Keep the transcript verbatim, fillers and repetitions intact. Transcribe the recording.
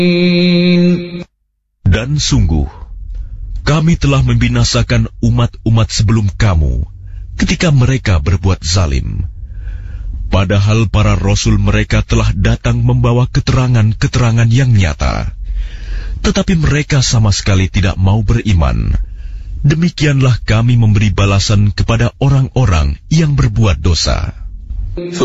Dan sungguh, kami telah membinasakan umat-umat sebelum kamu ketika mereka berbuat zalim. Padahal para rasul mereka telah datang membawa keterangan-keterangan yang nyata. Tetapi mereka sama sekali tidak mau beriman. Demikianlah kami memberi balasan kepada orang-orang yang berbuat dosa.